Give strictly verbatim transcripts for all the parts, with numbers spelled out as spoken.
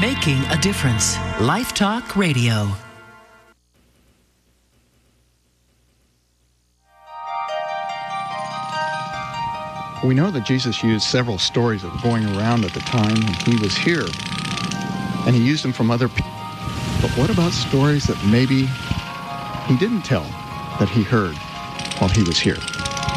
Making a difference. Life Talk Radio. We know that Jesus used several stories that were going around at the time when he was here, and he used them from other people. But what about stories that maybe he didn't tell that he heard while he was here?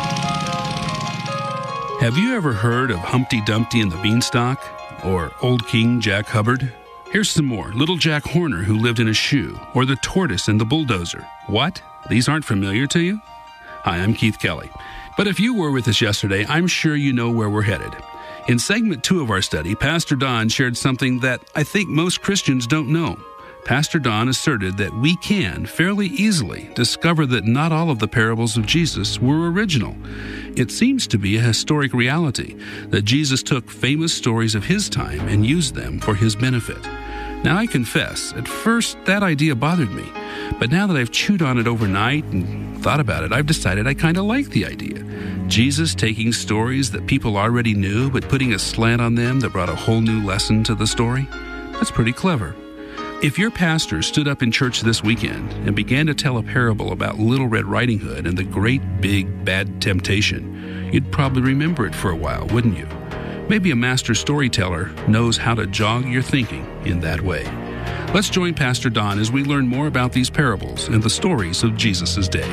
Have you ever heard of Humpty Dumpty and the Beanstalk? Or Old King Jack Hubbard? Here's some more. Little Jack Horner who lived in a shoe. Or the tortoise and the bulldozer. What? These aren't familiar to you? Hi, I'm Keith Kelly. But if you were with us yesterday, I'm sure you know where we're headed. In segment two of our study, Pastor Don shared something that I think most Christians don't know. Pastor Don asserted that we can fairly easily discover that not all of the parables of Jesus were original. It seems to be a historic reality that Jesus took famous stories of his time and used them for his benefit. Now, I confess, at first that idea bothered me, but now that I've chewed on it overnight and thought about it, I've decided I kind of like the idea. Jesus taking stories that people already knew, but putting a slant on them that brought a whole new lesson to the story. That's pretty clever. If your pastor stood up in church this weekend and began to tell a parable about Little Red Riding Hood and the great big bad temptation, you'd probably remember it for a while, wouldn't you? Maybe a master storyteller knows how to jog your thinking in that way. Let's join Pastor Don as we learn more about these parables and the stories of Jesus' day.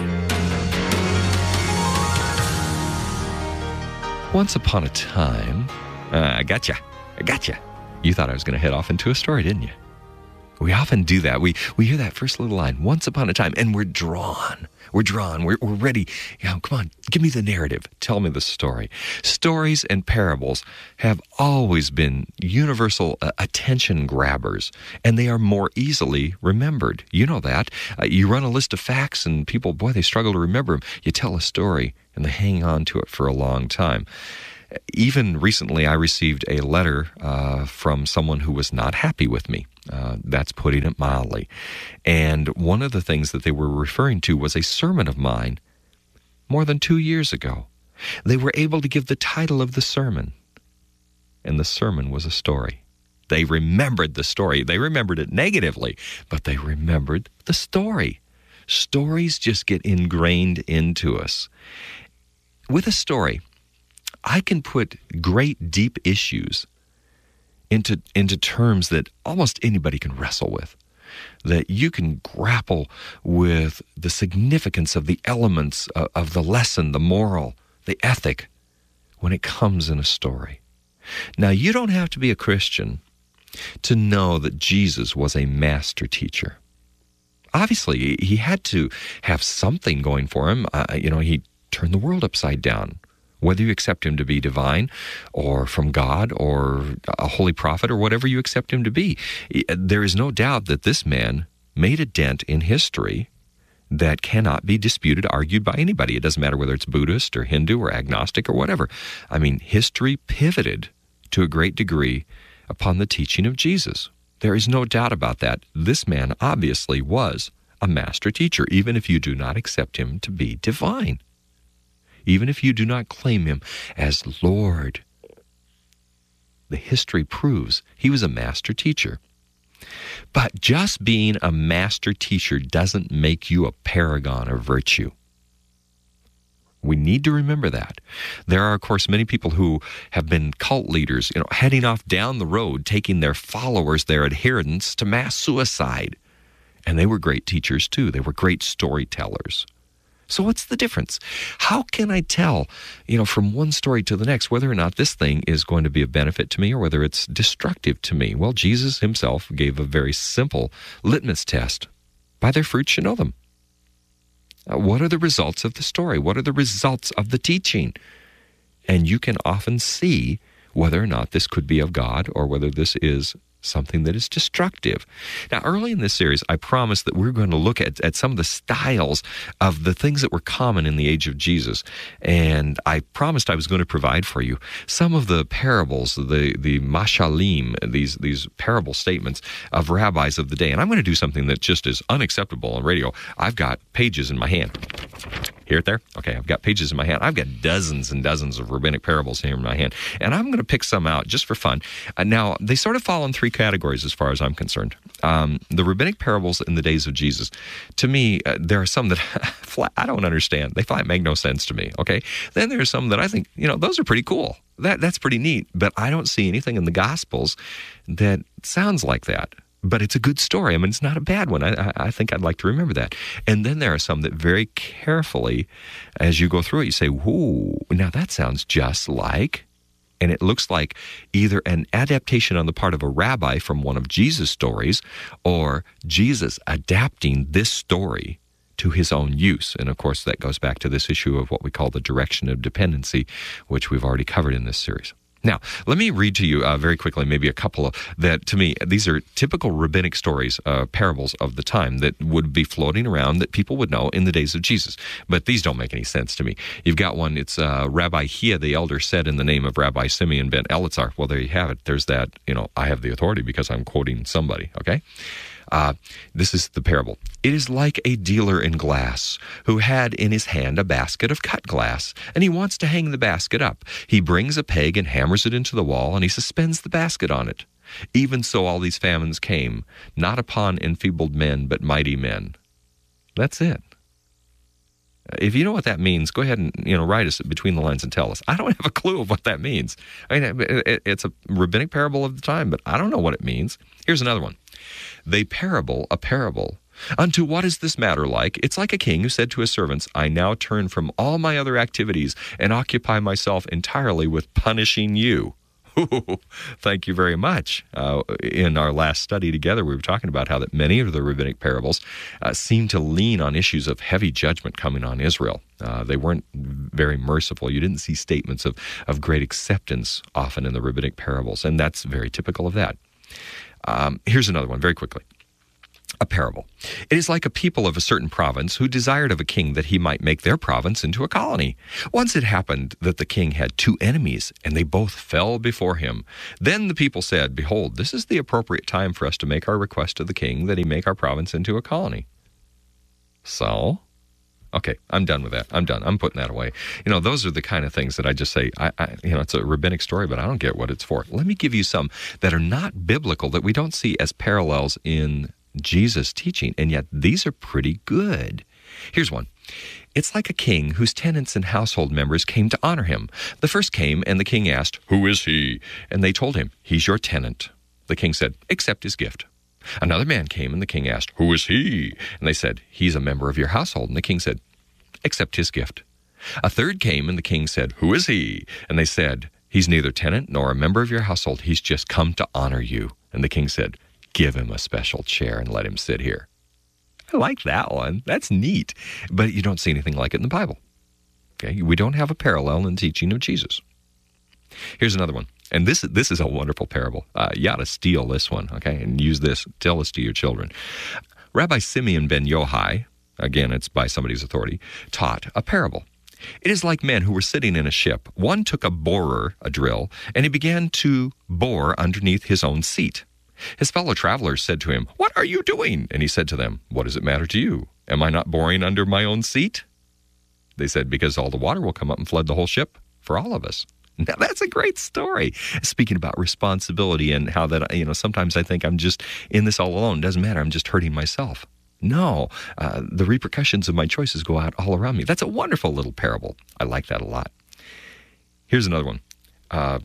Once upon a time, uh, I gotcha, I gotcha. You thought I was going to head off into a story, didn't you? We often do that. We we hear that first little line, once upon a time, and we're drawn. We're drawn. We're, we're ready. You know, come on, give me the narrative. Tell me the story. Stories and parables have always been universal uh, attention grabbers, and they are more easily remembered. You know that. Uh, you run a list of facts, and people, boy, they struggle to remember them. You tell a story, and they hang on to it for a long time. Even recently, I received a letter uh, from someone who was not happy with me. Uh, that's putting it mildly. And one of the things that they were referring to was a sermon of mine more than two years ago. They were able to give the title of the sermon, and the sermon was a story. They remembered the story. They remembered it negatively, but they remembered the story. Stories just get ingrained into us. With a story, I can put great, deep issues into into terms that almost anybody can wrestle with, that you can grapple with the significance of the elements of, of the lesson, the moral, the ethic, when it comes in a story. Now, you don't have to be a Christian to know that Jesus was a master teacher. Obviously, he had to have something going for him. Uh, you know, he turned the world upside down. Whether you accept him to be divine or from God or a holy prophet or whatever you accept him to be, there is no doubt that this man made a dent in history that cannot be disputed, argued by anybody. It doesn't matter whether it's Buddhist or Hindu or agnostic or whatever. I mean, history pivoted to a great degree upon the teaching of Jesus. There is no doubt about that. This man obviously was a master teacher, even if you do not accept him to be divine. Even if you do not claim him as Lord. The history proves he was a master teacher. But just being a master teacher doesn't make you a paragon of virtue. We need to remember that. There are, of course, many people who have been cult leaders, you know, heading off down the road, taking their followers, their adherents, to mass suicide. And they were great teachers, too. They were great storytellers. So what's the difference? How can I tell, you know, from one story to the next, whether or not this thing is going to be a benefit to me or whether it's destructive to me? Well, Jesus himself gave a very simple litmus test. By their fruits you know them. Uh, what are the results of the story? What are the results of the teaching? And you can often see whether or not this could be of God or whether this is something that is destructive. Now, early in this series, I promised that we're going to look at, at some of the styles of the things that were common in the age of Jesus. And I promised I was going to provide for you some of the parables, the, the mashalim, these, these parable statements of rabbis of the day. And I'm going to do something that just is unacceptable on radio. I've got pages in my hand. Hear it there? Okay, I've got pages in my hand. I've got dozens and dozens of rabbinic parables here in my hand, and I'm going to pick some out just for fun. Uh, now, they sort of fall in three categories as far as I'm concerned. Um, the rabbinic parables in the days of Jesus, to me, uh, there are some that flat, I don't understand. They flat make no sense to me, okay? Then there are some that I think, you know, those are pretty cool. That That's pretty neat, but I don't see anything in the Gospels that sounds like that. But it's a good story. I mean, it's not a bad one. I, I think I'd like to remember that. And then there are some that very carefully, as you go through it, you say, whoa, now that sounds just like, and it looks like either an adaptation on the part of a rabbi from one of Jesus' stories, or Jesus adapting this story to his own use. And of course, that goes back to this issue of what we call the direction of dependency, which we've already covered in this series. Now, let me read to you uh, very quickly, maybe a couple of that, to me, these are typical rabbinic stories, uh, parables of the time that would be floating around that people would know in the days of Jesus. But these don't make any sense to me. You've got one, it's uh, Rabbi Hia the elder said in the name of Rabbi Simeon ben Elazar. Well, there you have it. There's that, you know, I have the authority because I'm quoting somebody, okay? Uh, this is the parable. It is like a dealer in glass who had in his hand a basket of cut glass, and he wants to hang the basket up. He brings a peg and hammers it into the wall, and he suspends the basket on it. Even so all these famines came, not upon enfeebled men, but mighty men. That's it. If you know what that means, go ahead and, you know, write us between the lines and tell us. I don't have a clue of what that means. I mean, it, it's a rabbinic parable of the time, but I don't know what it means. Here's another one. They parable a parable. Unto what is this matter like? It's like a king who said to his servants, I now turn from all my other activities and occupy myself entirely with punishing you. Thank you very much. Uh, in our last study together, we were talking about how that many of the rabbinic parables uh, seem to lean on issues of heavy judgment coming on Israel. Uh, they weren't very merciful. You didn't see statements of, of great acceptance often in the rabbinic parables, and that's very typical of that. Um, here's another one, very quickly. A parable. It is like a people of a certain province who desired of a king that he might make their province into a colony. Once it happened that the king had two enemies, and they both fell before him. Then the people said, Behold, this is the appropriate time for us to make our request to the king that he make our province into a colony. So, okay, I'm done with that. I'm done. I'm putting that away. You know, those are the kind of things that I just say, I, I, you know, it's a rabbinic story, but I don't get what it's for. Let me give you some that are not biblical, that we don't see as parallels in Jesus' teaching, and yet these are pretty good. Here's one. It's like a king whose tenants and household members came to honor him. The first came, and the king asked, Who is he? And they told him, He's your tenant. The king said, Accept his gift. Another man came, and the king asked, Who is he? And they said, He's a member of your household. And the king said, Accept his gift. A third came, and the king said, Who is he? And they said, He's neither tenant nor a member of your household. He's just come to honor you. And the king said, Give him a special chair and let him sit here. I like that one. That's neat. But you don't see anything like it in the Bible. Okay, we don't have a parallel in the teaching of Jesus. Here's another one. And this, this is a wonderful parable. Uh, you ought to steal this one, okay, and use this. Tell this to your children. Rabbi Simeon ben Yochai, again, it's by somebody's authority, taught a parable. It is like men who were sitting in a ship. One took a borer, a drill, and he began to bore underneath his own seat. His fellow travelers said to him, What are you doing? And he said to them, What does it matter to you? Am I not boring under my own seat? They said, Because all the water will come up and flood the whole ship for all of us. Now, that's a great story. Speaking about responsibility and how that, you know, sometimes I think I'm just in this all alone. Doesn't matter. I'm just hurting myself. No, uh, the repercussions of my choices go out all around me. That's a wonderful little parable. I like that a lot. Here's another one. Uh,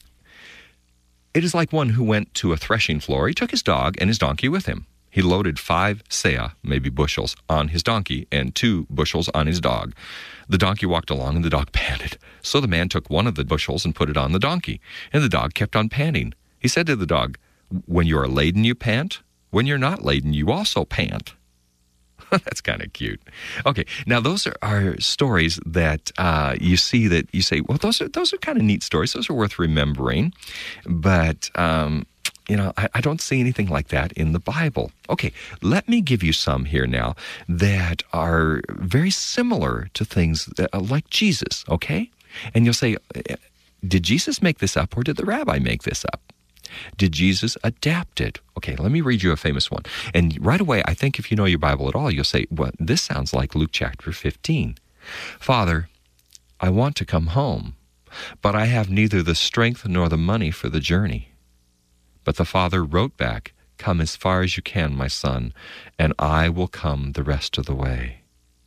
It is like one who went to a threshing floor. He took his dog and his donkey with him. He loaded five seah, maybe bushels, on his donkey and two bushels on his dog. The donkey walked along and the dog panted. So the man took one of the bushels and put it on the donkey, and the dog kept on panting. He said to the dog, When you are laden, you pant. When you're not laden, you also pant. That's kind of cute. Okay, now those are, are stories that uh, you see that you say, well, those are those are kind of neat stories. Those are worth remembering. But, um, you know, I, I don't see anything like that in the Bible. Okay, let me give you some here now that are very similar to things that, uh, like Jesus, okay? And you'll say, did Jesus make this up or did the rabbi make this up? Did Jesus adapt it? Okay, let me read you a famous one. And right away, I think if you know your Bible at all, you'll say, well, this sounds like Luke chapter fifteen. Father, I want to come home, but I have neither the strength nor the money for the journey. But the father wrote back, come as far as you can, my son, and I will come the rest of the way.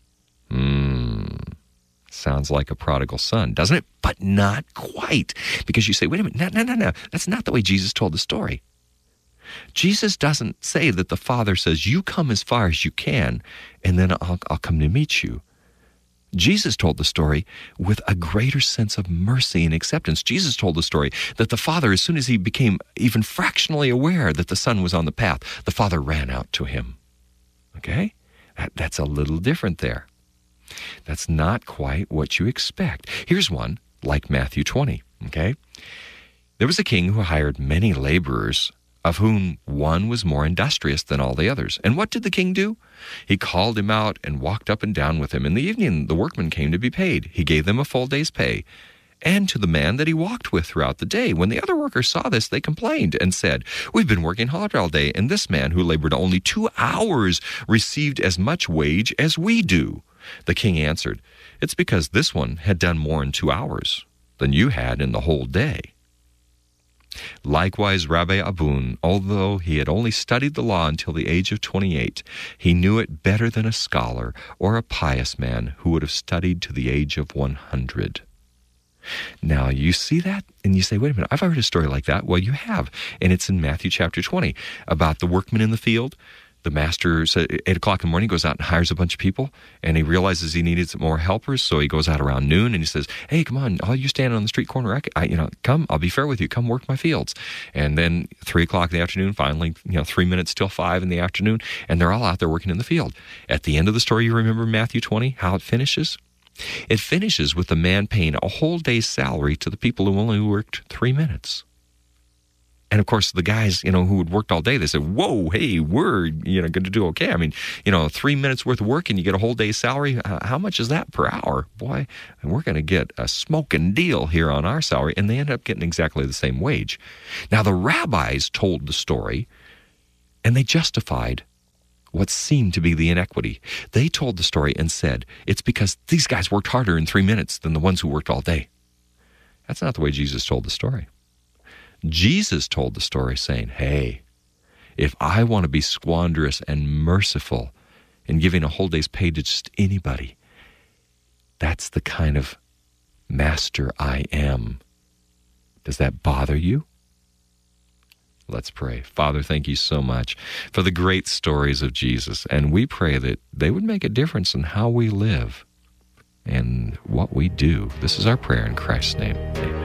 Hmm. Sounds like a prodigal son, doesn't it? But not quite. Because you say, wait a minute, no, no, no, no. That's not the way Jesus told the story. Jesus doesn't say that the Father says, you come as far as you can, and then I'll, I'll come to meet you. Jesus told the story with a greater sense of mercy and acceptance. Jesus told the story that the Father, as soon as he became even fractionally aware that the Son was on the path, the Father ran out to him. Okay? That, that's a little different there. That's not quite what you expect. Here's one, like Matthew twenty, okay? There was a king who hired many laborers, of whom one was more industrious than all the others. And what did the king do? He called him out and walked up and down with him. In the evening, the workmen came to be paid. He gave them a full day's pay. And to the man that he walked with throughout the day. When the other workers saw this, they complained and said, we've been working hard all day, and this man who labored only two hours received as much wage as we do. The king answered, it's because this one had done more in two hours than you had in the whole day. Likewise, Rabbi Abun, although he had only studied the law until the age of twenty-eight, he knew it better than a scholar or a pious man who would have studied to the age of one hundred. Now, you see that, and you say, wait a minute, I've heard a story like that. Well, you have, and it's in Matthew chapter twenty, about the workman in the field. The master, at eight o'clock in the morning, goes out and hires a bunch of people, and he realizes he needed some more helpers, so he goes out around noon, and he says, hey, come on, all you standing on the street corner, I, I, you know, come, I'll be fair with you, come work my fields. And then three o'clock in the afternoon, finally, you know, three minutes till five in the afternoon, and they're all out there working in the field. At the end of the story, you remember Matthew twenty, how it finishes? It finishes with the man paying a whole day's salary to the people who only worked three minutes. And of course, the guys, you know, who had worked all day, they said, whoa, hey, we're, you know, going to do okay. I mean, you know, three minutes worth of work and you get a whole day's salary. Uh, how much is that per hour? Boy, we're going to get a smoking deal here on our salary. And they ended up getting exactly the same wage. Now, the rabbis told the story and they justified what seemed to be the inequity. They told the story and said, it's because these guys worked harder in three minutes than the ones who worked all day. That's not the way Jesus told the story. Jesus told the story saying, hey, if I want to be squanderous and merciful in giving a whole day's pay to just anybody, that's the kind of master I am. Does that bother you? Let's pray. Father, thank you so much for the great stories of Jesus, and we pray that they would make a difference in how we live and what we do. This is our prayer in Christ's name. Amen.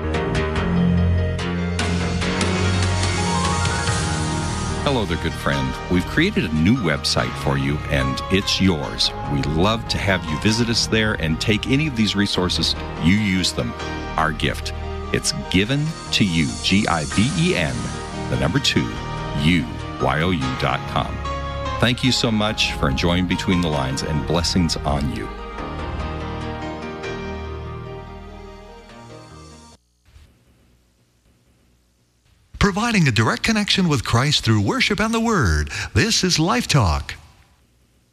Hello there, good friend. We've created a new website for you, and it's yours. We'd love to have you visit us there and take any of these resources. You use them. Our gift. It's given to you, G I V E N, the number two, U, Y O U dot com. Thank you so much for enjoying Between the Lines, and blessings on you. Providing a direct connection with Christ through worship and the Word. This is Life Talk.